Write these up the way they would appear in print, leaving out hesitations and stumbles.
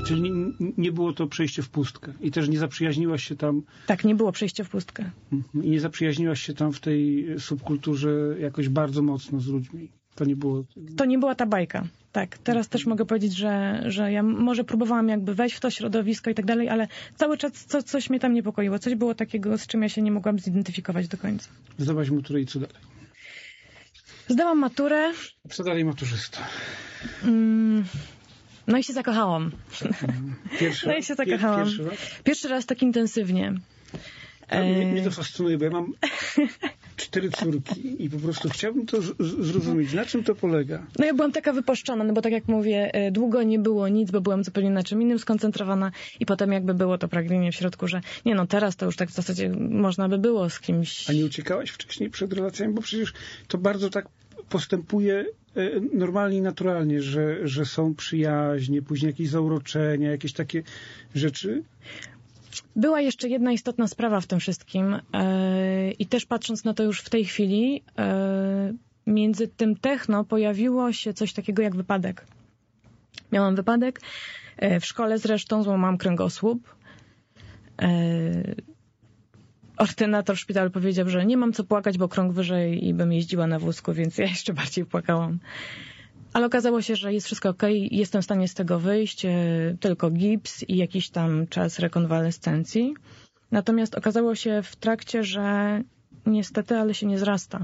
Czyli nie było to przejście w pustkę. I też nie zaprzyjaźniłaś się tam... Tak, nie było przejścia w pustkę. I nie zaprzyjaźniłaś się tam w tej subkulturze jakoś bardzo mocno z ludźmi. To nie było... To nie była ta bajka. Tak, teraz też mogę powiedzieć, że ja może próbowałam jakby wejść w to środowisko i tak dalej, ale cały czas coś mnie tam niepokoiło. Coś było takiego, z czym ja się nie mogłam zidentyfikować do końca. Zdałaś maturę i co dalej? Zdałam maturę. Co dalej maturzysta? No i się zakochałam. No i się zakochałam. Pierwszy raz tak intensywnie. Mnie to fascynuje, bo ja mam 4 córki i po prostu chciałbym to zrozumieć. Na czym to polega? No ja byłam taka wypuszczona, no bo tak jak mówię, długo nie było nic, bo byłam zupełnie na czym innym skoncentrowana i potem jakby było to pragnienie w środku, że nie no, teraz to już tak w zasadzie można by było z kimś... A nie uciekałaś wcześniej przed relacjami? Bo przecież to bardzo tak postępuje normalnie i naturalnie, że są przyjaźnie, później jakieś zauroczenia, jakieś takie rzeczy. Była jeszcze jedna istotna sprawa w tym wszystkim i też patrząc na to już w tej chwili, między tym techno pojawiło się coś takiego jak wypadek. Miałam wypadek, w szkole zresztą złamałam kręgosłup. Ordynator w szpitalu powiedział, że nie mam co płakać, bo krąg wyżej i bym jeździła na wózku, więc ja jeszcze bardziej płakałam. Ale okazało się, że jest wszystko okej, jestem w stanie z tego wyjść, tylko gips i jakiś tam czas rekonwalescencji. Natomiast okazało się w trakcie, że niestety, ale się nie zrasta.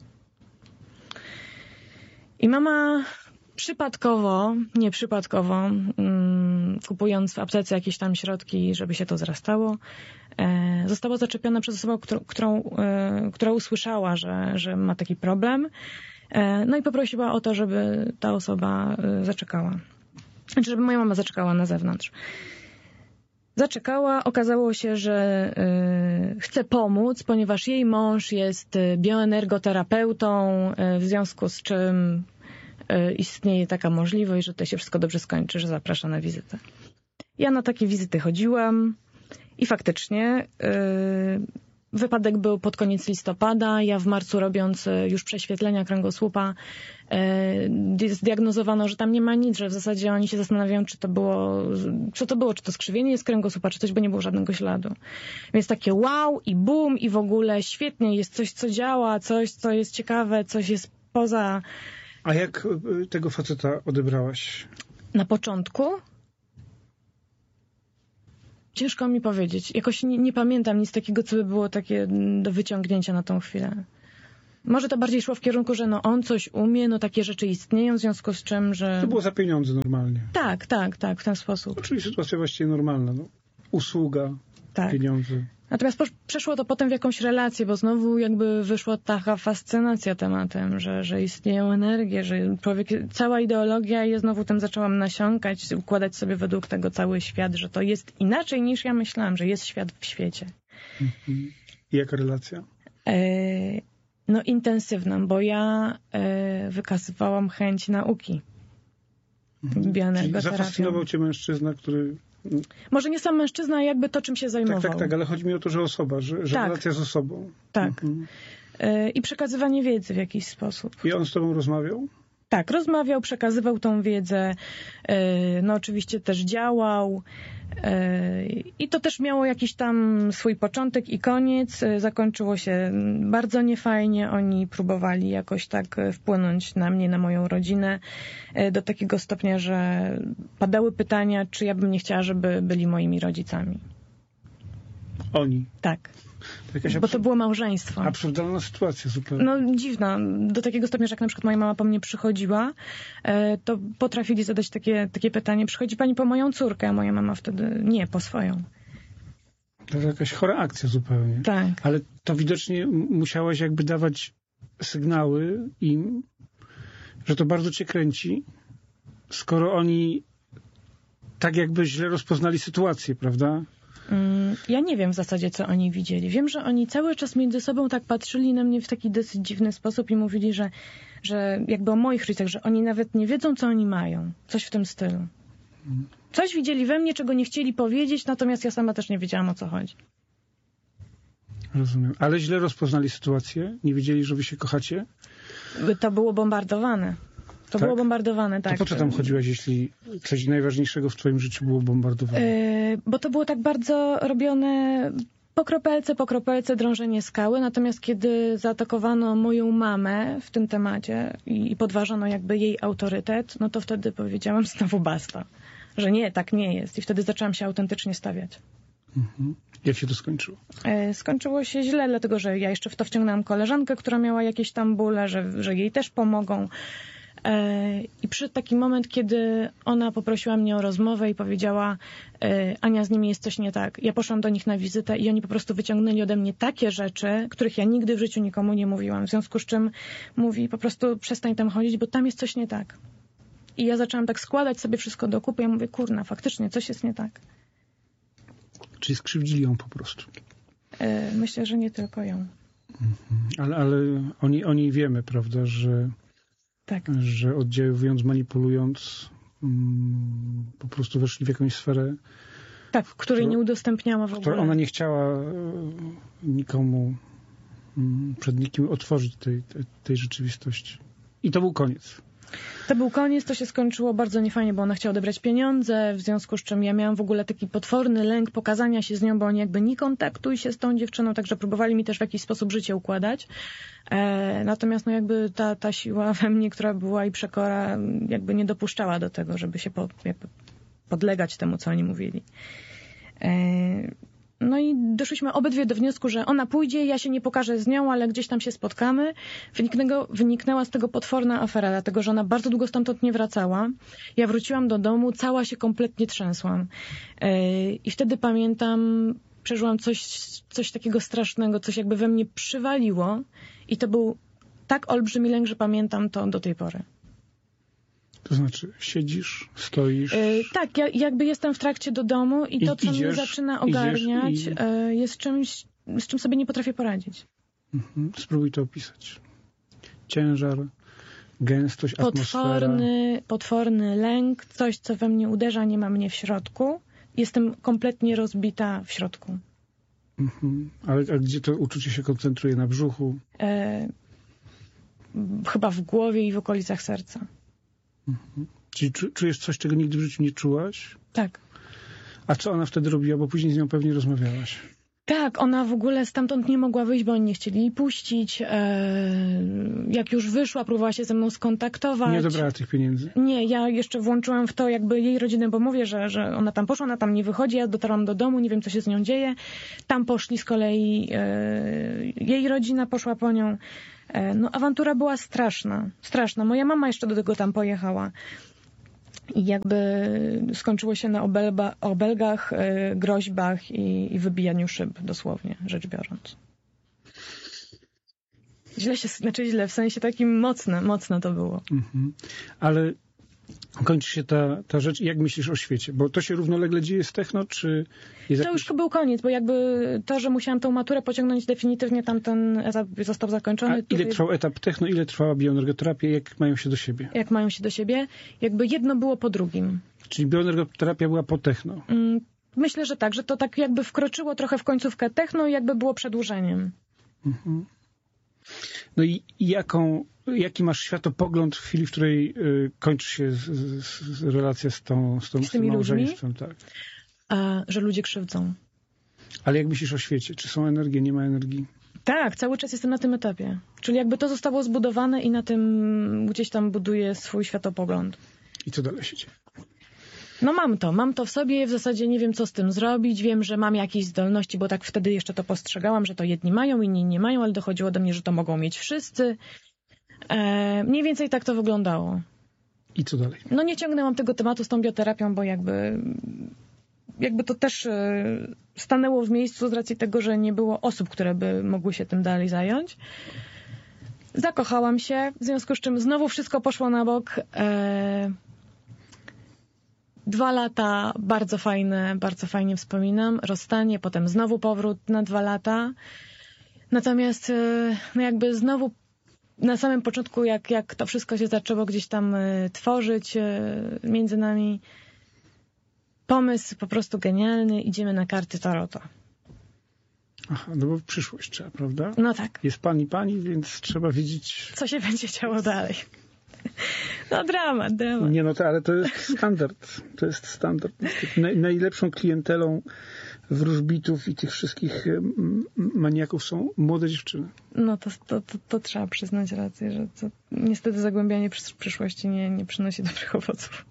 I mama nieprzypadkowo, kupując w aptece jakieś tam środki, żeby się to zrastało, została zaczepiona przez osobę, która usłyszała, że ma taki problem. No i poprosiła o to, żeby ta osoba zaczekała. Znaczy, żeby moja mama zaczekała na zewnątrz. Zaczekała, okazało się, że chce pomóc, ponieważ jej mąż jest bioenergoterapeutą, w związku z czym istnieje taka możliwość, że to się wszystko dobrze skończy, że zaprasza na wizytę. Ja na takie wizyty chodziłam i faktycznie wypadek był pod koniec listopada. Ja w marcu, robiąc już prześwietlenia kręgosłupa, zdiagnozowano, że tam nie ma nic, że w zasadzie oni się zastanawiają, co to było, czy to skrzywienie jest kręgosłupa, czy coś, bo nie było żadnego śladu. Więc takie wow i boom i w ogóle świetnie, jest coś, co działa, coś, co jest ciekawe, coś jest poza... A jak tego faceta odebrałaś? Na początku? Ciężko mi powiedzieć. Jakoś nie pamiętam nic takiego, co by było takie do wyciągnięcia na tą chwilę. Może to bardziej szło w kierunku, że no on coś umie, no takie rzeczy istnieją, w związku z czym, że... To było za pieniądze normalnie. Tak, w ten sposób. Czyli sytuacja właściwie normalna. No. Usługa, tak. Pieniądze. Natomiast przeszło to potem w jakąś relację, bo znowu jakby wyszła taka fascynacja tematem, że istnieją energie, że człowiek, cała ideologia i ja znowu tym zaczęłam nasiąkać, układać sobie według tego cały świat, że to jest inaczej niż ja myślałam, że jest świat w świecie. I jaka relacja? No intensywna, bo ja wykazywałam chęć nauki bioenergoterapią. Zafascynował cię mężczyzna, który... Może nie sam mężczyzna, jakby to, czym się zajmował. Tak, ale chodzi mi o to, że osoba, że tak. Relacja z osobą. Tak. I przekazywanie wiedzy w jakiś sposób. I on z tobą rozmawiał? Tak, rozmawiał, przekazywał tą wiedzę, no oczywiście też działał i to też miało jakiś tam swój początek i koniec. Zakończyło się bardzo niefajnie. Oni próbowali jakoś tak wpłynąć na mnie, na moją rodzinę do takiego stopnia, że padały pytania, czy ja bym nie chciała, żeby byli moimi rodzicami. Oni? Tak. Bo to było małżeństwo. Absurdalna sytuacja zupełnie. No dziwna. Do takiego stopnia, że jak na przykład moja mama po mnie przychodziła, to potrafili zadać takie pytanie, przychodzi pani po moją córkę, a moja mama wtedy nie, po swoją. To jakaś chora akcja zupełnie. Tak. Ale to widocznie musiałaś jakby dawać sygnały im, że to bardzo cię kręci, skoro oni tak jakby źle rozpoznali sytuację, prawda? Ja nie wiem w zasadzie, co oni widzieli. Wiem, że oni cały czas między sobą tak patrzyli na mnie w taki dosyć dziwny sposób i mówili, że jakby o moich rodzicach, że oni nawet nie wiedzą, co oni mają. Coś w tym stylu. Coś widzieli we mnie, czego nie chcieli powiedzieć, natomiast ja sama też nie wiedziałam, o co chodzi. Rozumiem. Ale źle rozpoznali sytuację? Nie wiedzieli, że wy się kochacie? To było bombardowane. To było bombardowane, tak. To po co tam chodziłaś, jeśli coś najważniejszego w twoim życiu było bombardowane? Bo to było tak bardzo robione po kropelce drążenie skały, natomiast kiedy zaatakowano moją mamę w tym temacie i podważano jakby jej autorytet, no to wtedy powiedziałam znowu basta, że nie, tak nie jest. I wtedy zaczęłam się autentycznie stawiać. Mhm. Jak się to skończyło? Skończyło się źle, dlatego że ja jeszcze w to wciągnęłam koleżankę, która miała jakieś tam bóle, że jej też pomogą. I przyszedł taki moment, kiedy ona poprosiła mnie o rozmowę i powiedziała: Ania, z nimi jest coś nie tak. Ja poszłam do nich na wizytę i oni po prostu wyciągnęli ode mnie takie rzeczy, których ja nigdy w życiu nikomu nie mówiłam. W związku z czym mówi: po prostu przestań tam chodzić, bo tam jest coś nie tak. I ja zaczęłam tak składać sobie wszystko do kupy. Ja mówię: kurna, faktycznie coś jest nie tak. Czyli skrzywdzili ją po prostu? Myślę, że nie tylko ją. Ale oni wiemy, prawda, że Tak. Że oddziaływując, manipulując, po prostu weszli w jakąś sferę. Tak, w której nie udostępniała w ogóle. Ona nie chciała nikomu, przed nikim otworzyć tej rzeczywistości. I to był koniec. To był koniec, to się skończyło bardzo niefajnie, bo ona chciała odebrać pieniądze, w związku z czym ja miałam w ogóle taki potworny lęk pokazania się z nią, bo oni jakby nie kontaktuj się z tą dziewczyną, także próbowali mi też w jakiś sposób życie układać. Natomiast no jakby ta siła we mnie, która była i przekora, jakby nie dopuszczała do tego, żeby się jakby podlegać temu, co oni mówili. No i doszliśmy obydwie do wniosku, że ona pójdzie, ja się nie pokażę z nią, ale gdzieś tam się spotkamy. Wyniknęła z tego potworna afera, dlatego że ona bardzo długo stamtąd nie wracała. Ja wróciłam do domu, cała się kompletnie trzęsłam. I wtedy pamiętam, przeżyłam coś takiego strasznego, coś jakby we mnie przywaliło. I to był tak olbrzymi lęk, że pamiętam to do tej pory. To znaczy, siedzisz, stoisz... Tak, ja jakby jestem w trakcie do domu i to, co mnie zaczyna ogarniać, jest czymś, z czym sobie nie potrafię poradzić. Spróbuj to opisać. Ciężar, gęstość, atmosfera. Potworny lęk, coś, co we mnie uderza, nie ma mnie w środku. Jestem kompletnie rozbita w środku. Ale a gdzie to uczucie się koncentruje? Na brzuchu? Chyba w głowie i w okolicach serca. Czyli czujesz coś, czego nigdy w życiu nie czułaś? Tak. A co ona wtedy robiła? Bo później z nią pewnie rozmawiałaś. Tak, ona w ogóle stamtąd nie mogła wyjść, bo oni nie chcieli jej puścić. Jak już wyszła, próbowała się ze mną skontaktować. Nie odebrała tych pieniędzy? Nie, ja jeszcze włączyłam w to jakby jej rodzinę, bo mówię, że ona tam poszła, ona tam nie wychodzi, ja dotarłam do domu, nie wiem, co się z nią dzieje. Tam poszli z kolei, jej rodzina poszła po nią. No, awantura była straszna. Moja mama jeszcze do tego tam pojechała. I jakby skończyło się na obelgach, groźbach i wybijaniu szyb, dosłownie rzecz biorąc. Źle, w sensie takim mocne to było. Ale kończy się ta rzecz. Jak myślisz o świecie? Bo to się równolegle dzieje z techno, czy jest To już był koniec, bo jakby to, że musiałam tą maturę pociągnąć, definitywnie tamten etap został zakończony. A ile trwał etap techno, ile trwała bioenergoterapia? Jak mają się do siebie? Jak mają się do siebie? Jakby jedno było po drugim. Czyli bioenergoterapia była po techno? Myślę, że tak, że to tak jakby wkroczyło trochę w końcówkę techno i jakby było przedłużeniem. No i jaki masz światopogląd w chwili, w której kończy się relacja z tym małżeństwem? Tak. Że ludzie krzywdzą. Ale jak myślisz o świecie? Czy są energie, nie ma energii? Tak, cały czas jestem na tym etapie. Czyli jakby to zostało zbudowane i na tym gdzieś tam buduję swój światopogląd. I co dalej się dzieje? No mam to w sobie, w zasadzie nie wiem, co z tym zrobić. Wiem, że mam jakieś zdolności, bo tak wtedy jeszcze to postrzegałam, że to jedni mają, inni nie mają, ale dochodziło do mnie, że to mogą mieć wszyscy. Mniej więcej tak to wyglądało. I co dalej? No nie ciągnęłam tego tematu z tą bioterapią, bo jakby to też stanęło w miejscu z racji tego, że nie było osób, które by mogły się tym dalej zająć. Zakochałam się, w związku z czym znowu wszystko poszło na bok. 2 lata bardzo fajnie wspominam. Rozstanie, potem znowu powrót na 2 lata. Natomiast no jakby znowu na samym początku, jak to wszystko się zaczęło gdzieś tam tworzyć między nami, pomysł po prostu genialny. Idziemy na karty tarota. Aha, no bo przyszłość trzeba, prawda? No tak. Jest pan i pani, więc trzeba wiedzieć... Co się będzie działo dalej. No dramat. Nie, no to, ale to jest standard. To jest standard. Najlepszą klientelą wróżbitów i tych wszystkich maniaków są młode dziewczyny. No to trzeba przyznać rację, że to niestety zagłębianie przyszłości nie przynosi dobrych owoców.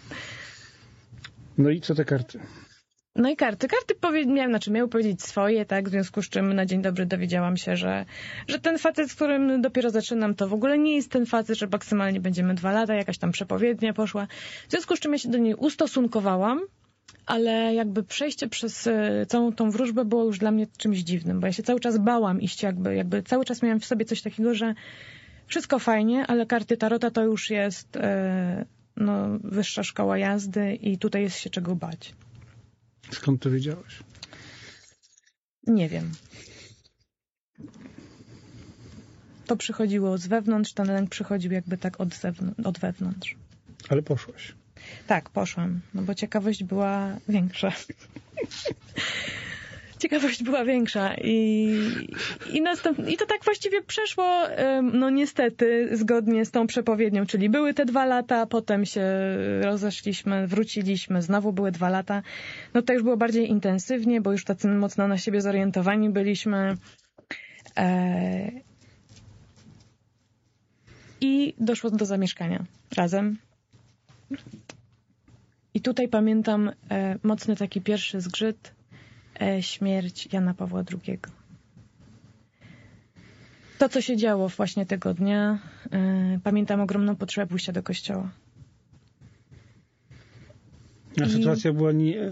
No i co te karty? No i karty. Miały powiedzieć swoje, tak? W związku z czym na dzień dobry dowiedziałam się, że ten facet, z którym dopiero zaczynam, to w ogóle nie jest ten facet, że maksymalnie będziemy 2 lata, jakaś tam przepowiednia poszła. W związku z czym ja się do niej ustosunkowałam, ale jakby przejście przez całą tą wróżbę było już dla mnie czymś dziwnym, bo ja się cały czas bałam iść, jakby cały czas miałam w sobie coś takiego, że wszystko fajnie, ale karty tarota to już jest wyższa szkoła jazdy i tutaj jest się czego bać. Skąd to wiedziałeś? Nie wiem. To przychodziło z wewnątrz, ten lęk przychodził jakby tak od wewnątrz. Ale poszłaś. Tak, poszłam, no bo ciekawość była większa. Ciekawość była większa i to tak właściwie przeszło, no niestety, zgodnie z tą przepowiednią, czyli były te 2 lata, potem się rozeszliśmy, wróciliśmy, znowu były 2 lata. No to już było bardziej intensywnie, bo już tacy mocno na siebie zorientowani byliśmy. I doszło do zamieszkania razem. I tutaj pamiętam mocny taki pierwszy zgrzyt, śmierć Jana Pawła II. To, co się działo właśnie tego dnia, pamiętam ogromną potrzebę pójścia do kościoła. A sytuacja była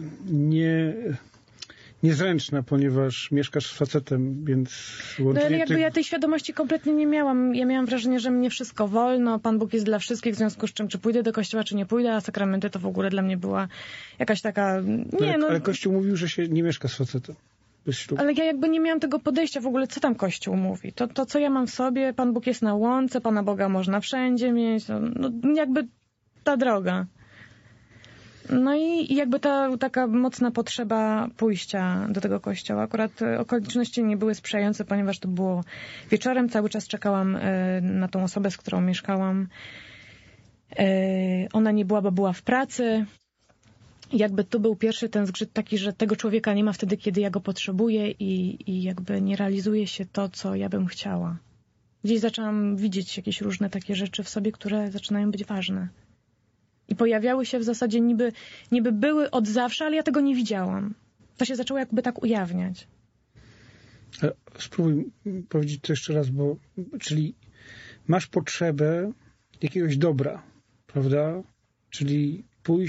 niezręczna, ponieważ mieszkasz z facetem, więc łącznie... No, ale ja tej świadomości kompletnie nie miałam. Ja miałam wrażenie, że mnie wszystko wolno, Pan Bóg jest dla wszystkich, w związku z czym czy pójdę do kościoła, czy nie pójdę, a sakramenty to w ogóle dla mnie była jakaś taka... Ale Kościół mówił, że się nie mieszka z facetem. Bez ślubu. Ale ja jakby nie miałam tego podejścia w ogóle, co tam Kościół mówi. To co ja mam w sobie, Pan Bóg jest na łące, Pana Boga można wszędzie mieć, no jakby ta droga. No i jakby ta taka mocna potrzeba pójścia do tego kościoła. Akurat okoliczności nie były sprzyjające, ponieważ to było wieczorem. Cały czas czekałam na tą osobę, z którą mieszkałam. Ona nie była, bo była w pracy. Jakby to był pierwszy ten zgrzyt taki, że tego człowieka nie ma wtedy, kiedy ja go potrzebuję i jakby nie realizuje się to, co ja bym chciała. Gdzieś zaczęłam widzieć jakieś różne takie rzeczy w sobie, które zaczynają być ważne. I pojawiały się w zasadzie niby były od zawsze, ale ja tego nie widziałam. To się zaczęło jakby tak ujawniać. Spróbuj powiedzieć to jeszcze raz, czyli masz potrzebę jakiegoś dobra, prawda? Czyli pójść